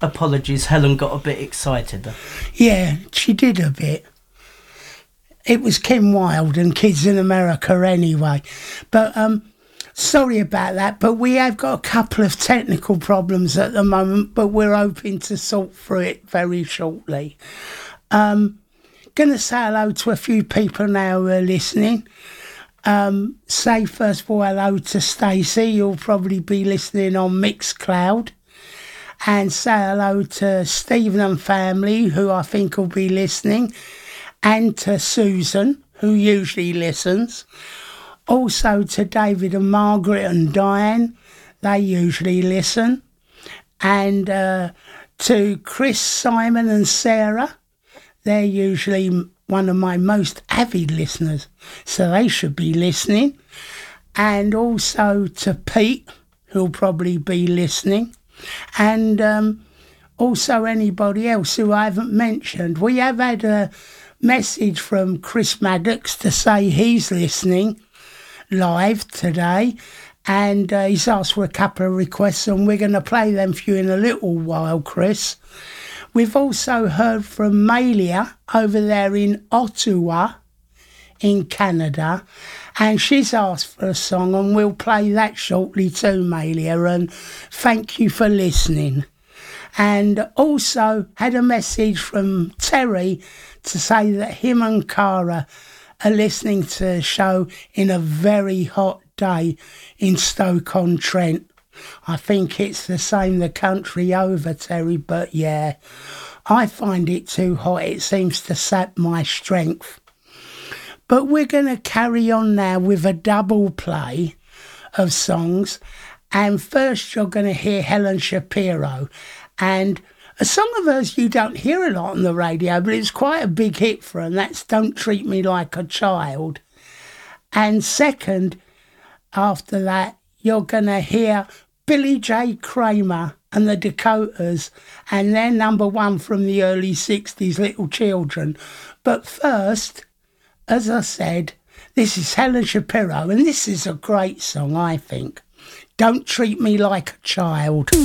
apologies, Helen got a bit excited. Yeah, she did a bit. It was Kim Wilde and Kids in America anyway. But sorry about that, but we have got a couple of technical problems at the moment, but we're hoping to sort through it very shortly. Going to say hello to a few people now who are listening. Say first of all hello to Stacey, you'll probably be listening on Mixcloud. And say hello to Stephen and family, who I think will be listening. And to Susan, who usually listens. Also to David and Margaret and Diane, they usually listen. And to Chris, Simon and Sarah, they're usually one of my most avid listeners, so they should be listening. And also to Pete, who'll probably be listening. And also anybody else who I haven't mentioned. We have had a message from Chris Maddox to say he's listening live today, and he's asked for a couple of requests, and we're going to play them for you in a little while, Chris. We've also heard from Malia over there in Ottawa in Canada, and she's asked for a song, and we'll play that shortly too, Malia, and thank you for listening. And also had a message from Terry to say that him and Cara are listening to the show in a very hot day in Stoke-on-Trent. I think it's the same the country over, Terry, but yeah, I find it too hot. It seems to sap my strength. But we're going to carry on now with a double play of songs. And first you're going to hear Helen Shapiro. And a song of hers you don't hear a lot on the radio, but it's quite a big hit for her, and that's Don't Treat Me Like a Child. And second, after that, you're going to hear Billy J. Kramer and the Dakotas, and their number one from the early 60s, Little Children. But first, as I said, this is Helen Shapiro, and this is a great song, I think. Don't Treat Me Like a Child.